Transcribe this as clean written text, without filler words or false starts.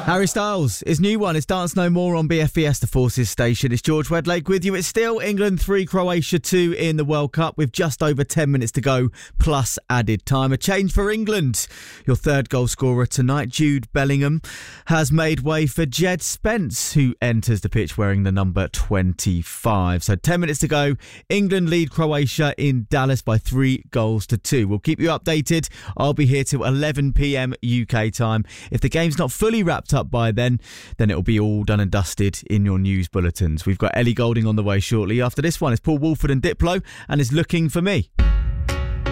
Harry Styles, his new one is Dance No More on BFBS, the Forces station. It's George Wedlake with you. It's still England 3, Croatia 2 in the World Cup with just over 10 minutes to go, plus added time. A change for England. Your third goal scorer tonight, Jude Bellingham, has made way for Jed Spence, who enters the pitch wearing the number 25. So 10 minutes to go. England lead Croatia in Dallas by 3 goals to 2. We'll keep you updated. I'll be here till 11 p.m. UK time. If the game's not fully wrapped up by then it'll be all done and dusted in your news bulletins. We've got Ellie Goulding on the way shortly. After this one, it's Paul Woolford and Diplo and is Looking for Me.